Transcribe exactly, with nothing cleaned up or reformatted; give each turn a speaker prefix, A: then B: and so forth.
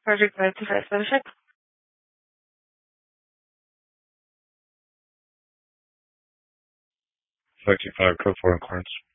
A: Project five to five seven check.
B: Five two five, code four in Clarence.